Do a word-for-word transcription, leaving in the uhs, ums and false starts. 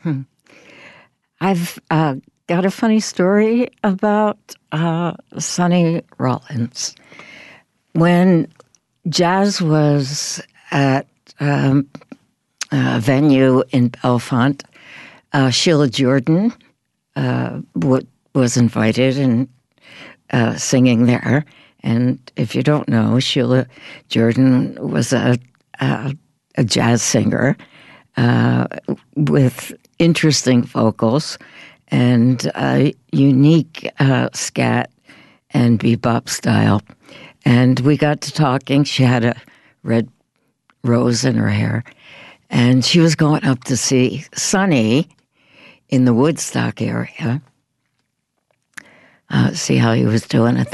Hmm. I've uh, got a funny story about uh, Sonny Rollins. When jazz was at um, a venue in Bellefonte, uh, Sheila Jordan uh, w- was invited and uh, singing there. And if you don't know, Sheila Jordan was a, a, a jazz singer uh, with interesting vocals and a unique uh, scat and bebop style. And we got to talking. She had a red rose in her hair. And she was going up to see Sonny in the Woodstock area, uh, see how he was doing.